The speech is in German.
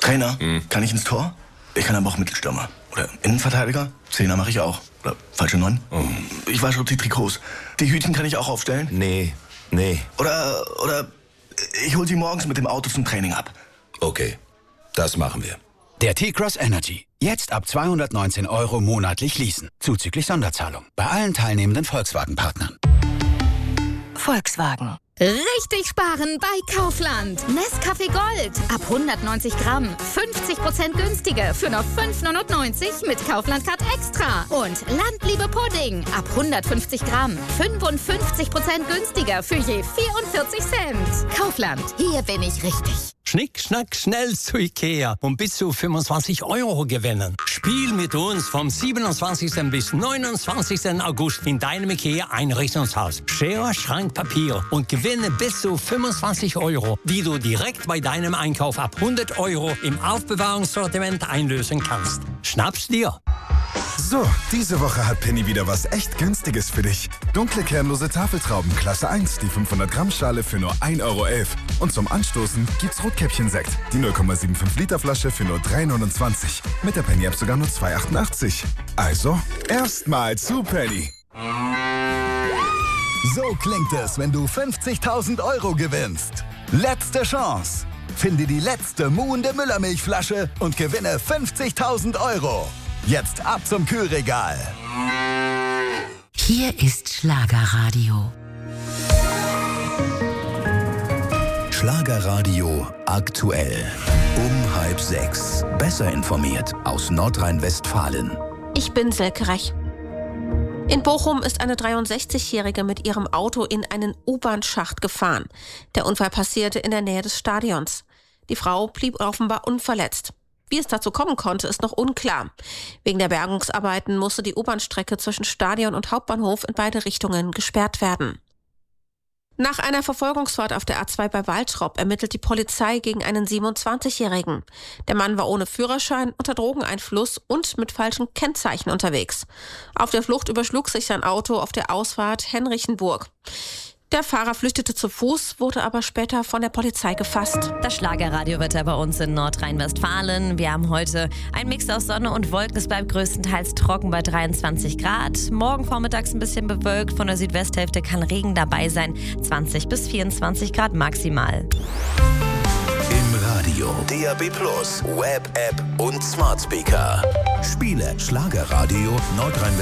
Trainer, kann ich ins Tor? Ich kann aber auch Mittelstürmer. Oder Innenverteidiger? Zehner mache ich auch. Oder falsche 9? Ich wasche die Trikots. Die Hütchen kann ich auch aufstellen? Nee. Oder ich hol sie morgens mit dem Auto zum Training ab. Okay, das machen wir. Der T-Cross Energy. Jetzt ab 219 € monatlich leasen. Zuzüglich Sonderzahlung. Bei allen teilnehmenden Volkswagen-Partnern. Volkswagen. Richtig sparen bei Kaufland. Nescafé Gold. Ab 190 Gramm. 50% günstiger für nur 5,99 mit Kaufland Card Extra. Und Landliebe Pudding. Ab 150 Gramm. 55% günstiger für je 44 Cent. Kaufland. Hier bin ich richtig. Schnick, schnack, schnell zu Ikea und bis zu 25 € gewinnen. Spiel mit uns vom 27. bis 29. August in deinem Ikea-Einrichtungshaus. Schere, Schrank, Papier und gewinne bis zu 25 €, die du direkt bei deinem Einkauf ab 100 € im Aufbewahrungssortiment einlösen kannst. Schnapp's dir! So, diese Woche hat Penny wieder was echt Günstiges für dich. Dunkle kernlose Tafeltrauben Klasse 1, die 500 Gramm Schale für nur 1,11 €. Und zum Anstoßen gibt's Rotkäppchensekt, die 0,75 Liter Flasche für nur 3,29 €. Mit der Penny-App sogar nur 2,88 €. Also, erstmal zu Penny. So klingt es, wenn du 50.000 € gewinnst. Letzte Chance. Finde die letzte muhende Müllermilchflasche und gewinne 50.000 €. Jetzt ab zum Kühlregal. Hier ist Schlagerradio. Schlagerradio aktuell. Um 5:30. Besser informiert aus Nordrhein-Westfalen. Ich bin Silke Rech. In Bochum ist eine 63-Jährige mit ihrem Auto in einen U-Bahn-Schacht gefahren. Der Unfall passierte in der Nähe des Stadions. Die Frau blieb offenbar unverletzt. Wie es dazu kommen konnte, ist noch unklar. Wegen der Bergungsarbeiten musste die U-Bahn-Strecke zwischen Stadion und Hauptbahnhof in beide Richtungen gesperrt werden. Nach einer Verfolgungsfahrt auf der A2 bei Waltrop ermittelt die Polizei gegen einen 27-Jährigen. Der Mann war ohne Führerschein, unter Drogeneinfluss und mit falschen Kennzeichen unterwegs. Auf der Flucht überschlug sich sein Auto auf der Ausfahrt Henrichenburg. Der Fahrer flüchtete zu Fuß, wurde aber später von der Polizei gefasst. Das Schlagerradiowetter bei uns in Nordrhein-Westfalen. Wir haben heute einen Mix aus Sonne und Wolken. Es bleibt größtenteils trocken bei 23 Grad. Morgen vormittags ein bisschen bewölkt. Von der Südwesthälfte kann Regen dabei sein. 20 bis 24 Grad maximal. Im Radio, DAB+, Web-App und Smart Speaker. Spiele Schlagerradio Nordrhein-Westfalen.